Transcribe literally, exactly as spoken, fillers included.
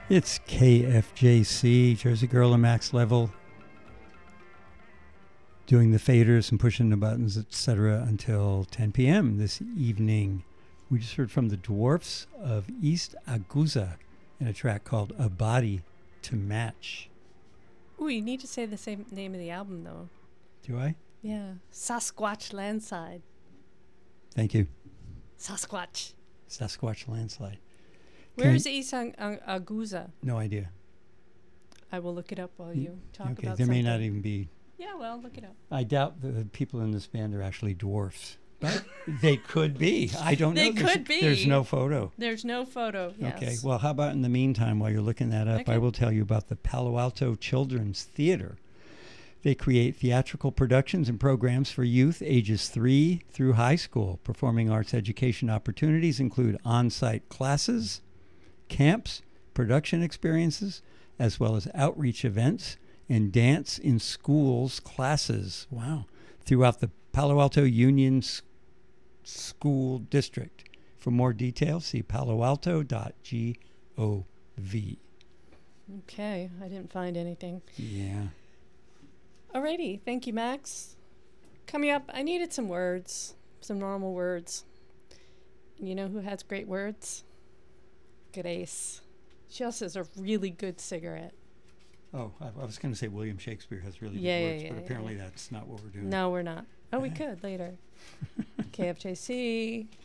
It's K F J C, Jersey Girl and Max Level, doing the faders and pushing the buttons, et cetera, until ten p.m. this evening. We just heard from the Dwarfs of East Aguza in a track called A Body to Match. Ooh, you need to say the same name of the album, though. Do I? Yeah. Sasquatch Landslide. Thank you. Sasquatch. Sasquatch Landslide. Where Can is East Ang- Ang- Aguza? No idea. I will look it up while you talk Okay, about there something. may not even be. Yeah, well, look it up. I doubt the people in this band are actually dwarfs. But they could be. I don't They know. There's- could be. There's no photo. There's no photo, yes. Okay. Well, how about in the meantime, while you're looking that up, Okay. I will tell you about the Palo Alto Children's Theater. They create theatrical productions and programs for youth ages three through high school. Performing arts education opportunities include on-site classes, camps, production experiences, as well as outreach events and dance in schools classes. Wow. Throughout the Palo Alto Union S- School District. For more details, see palo alto dot gov. Okay, I didn't find anything. Yeah. Alrighty, thank you, Max. Coming up, I needed some words, some normal words. And you know who has great words? Grace. She also has a really good cigarette. Oh, I, I was going to say William Shakespeare has really Yeah, good yeah, words, yeah, but yeah, apparently yeah. that's not what we're doing. No, we're not. Oh, we Yeah. could later. K F J C.